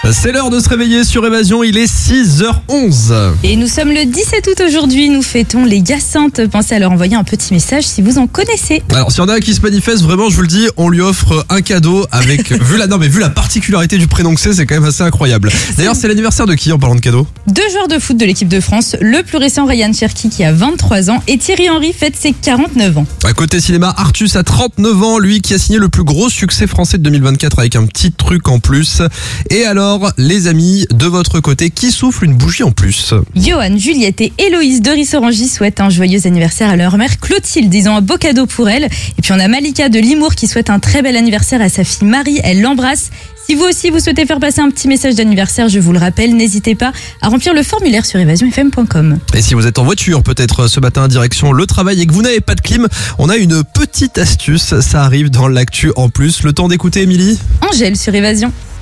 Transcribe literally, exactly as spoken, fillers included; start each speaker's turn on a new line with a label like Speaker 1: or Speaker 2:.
Speaker 1: C'est l'heure de se réveiller sur Évasion, il est six heures onze.
Speaker 2: Et nous sommes le dix-sept août aujourd'hui, nous fêtons les Hyacinthes. Pensez à leur envoyer un petit message si vous en connaissez.
Speaker 1: Alors s'il y en a un qui se manifeste, vraiment je vous le dis, on lui offre un cadeau avec, vu la, non mais vu la particularité du prénom que c'est, c'est quand même assez incroyable. D'ailleurs c'est l'anniversaire de qui en parlant de cadeaux?
Speaker 2: Deux joueurs de foot de l'équipe de France, le plus récent Ryan Cherki qui a vingt-trois ans et Thierry Henry fête ses quarante-neuf ans.
Speaker 1: À côté cinéma, Artus a trente-neuf ans, lui qui a signé le plus gros succès français de deux mille vingt-quatre avec un petit truc en plus. Et alors les amis, de votre côté, qui souffle une bougie en plus?
Speaker 2: Johan, Juliette et Héloïse de Rissorangie souhaitent un joyeux anniversaire à leur mère Clotilde, disons un beau cadeau pour elle. Et puis on a Malika de Limour qui souhaite un très bel anniversaire à sa fille Marie, elle l'embrasse. Si vous aussi vous souhaitez faire passer un petit message d'anniversaire, je vous le rappelle, n'hésitez pas à remplir le formulaire sur évasion f m point com.
Speaker 1: Et si vous êtes en voiture peut-être ce matin direction le travail et que vous n'avez pas de clim, on a une petite astuce, ça arrive dans l'actu en plus. Le temps d'écouter Émilie?
Speaker 2: Angèle sur Évasion.